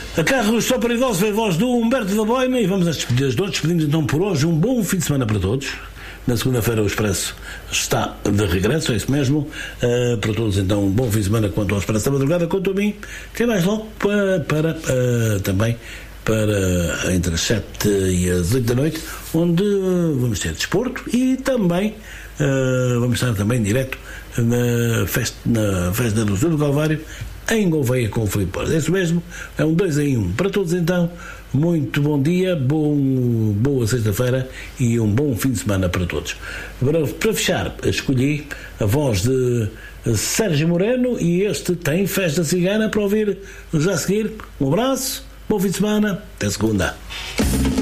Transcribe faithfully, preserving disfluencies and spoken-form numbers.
A Carros Só para Idosos foi a voz do Humberto da Boina e vamos às despedidas de hoje. Despedimos então por hoje. Um bom fim de semana para todos. Na segunda-feira o Expresso está de regresso, é isso mesmo. Uh, para todos então um bom fim de semana quanto ao Expresso da Madrugada, quanto a mim. Tem mais logo para, para uh, também para entre as sete e as oito da noite, onde vamos ter desporto e também uh, vamos estar também direto na festa, na festa do Sul do Calvário em Gouveia com o Filipe Borges. É isso mesmo, é um dois em um. Para todos então, muito bom dia, bom, boa sexta-feira e um bom fim de semana para todos. Para, para fechar, escolhi a voz de Sérgio Moreno e este tem Festa Cigana para ouvir já a seguir. Um abraço, bom fim de semana, até segunda.